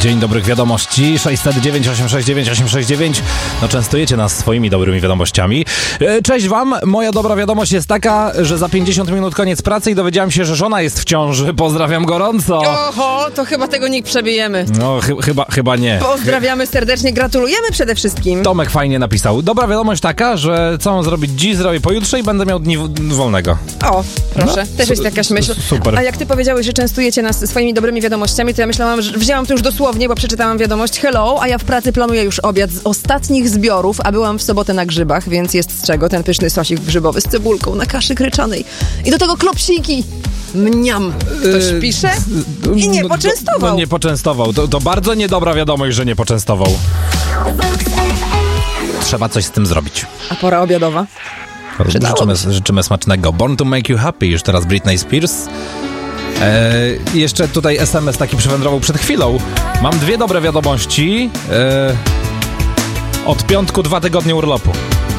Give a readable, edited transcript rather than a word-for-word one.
Dzień dobrych wiadomości, 609 869 869. No częstujecie nas swoimi dobrymi wiadomościami. Cześć wam, moja dobra wiadomość jest taka, że za 50 minut koniec pracy i dowiedziałem się, że żona jest w ciąży. Pozdrawiam gorąco. Oho, to chyba tego nie przebijemy. No chyba nie. Pozdrawiamy serdecznie, gratulujemy przede wszystkim. Tomek fajnie napisał. Dobra wiadomość taka, że co mam zrobić dziś, zrobię pojutrze i będę miał dni wolnego. O, proszę, też jest jakaś myśl. Super. A jak ty powiedziałeś, że częstujecie nas swoimi dobrymi wiadomościami, to ja myślałam, że wzięłam to już dosłownie, bo przeczytałam wiadomość hello, a ja w pracy planuję już obiad z ostatnich zbiorów, a byłam w sobotę na grzybach, więc jest z czego ten pyszny sosik grzybowy z cebulką na kaszy gryczanej. I do tego klopsiki. Mniam. Ktoś pisze? I nie poczęstował. No nie poczęstował. To bardzo niedobra wiadomość, że nie poczęstował. Trzeba coś z tym zrobić. A pora obiadowa? Życzymy smacznego. Born to Make You Happy, już teraz Britney Spears. Jeszcze tutaj SMS taki przywędrował przed chwilą. Mam dwie dobre wiadomości. Od piątku 2 tygodnie urlopu.